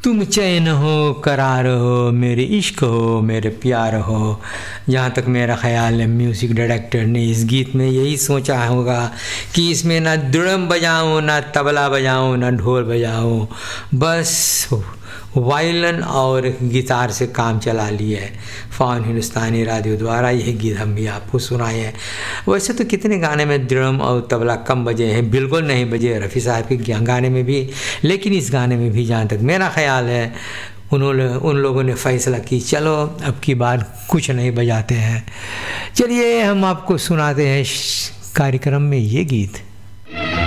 तुम चैन हो, करार हो, मेरे इश्क हो, मेरे प्यार हो। जहाँ तक मेरा ख़्याल है म्यूज़िक डायरेक्टर ने इस गीत में यही सोचा होगा कि इसमें ना ड्रम बजाऊँ, ना तबला बजाऊँ, ना ढोल बजाऊँ, बस वायलिन और गिटार से काम चला लिया है। फ़ॉन हिंदुस्तानी रेडियो द्वारा यह गीत हम भी आपको सुनाए हैं। वैसे तो कितने गाने में ड्रम और तबला कम बजे हैं, बिल्कुल नहीं बजे रफ़ी साहब के गाने में भी, लेकिन इस गाने में भी जहाँ तक मेरा ख़्याल है उन लोगों ने फ़ैसला की चलो अब की बार कुछ नहीं बजाते हैं। चलिए हम आपको सुनाते हैं कार्यक्रम में ये गीत।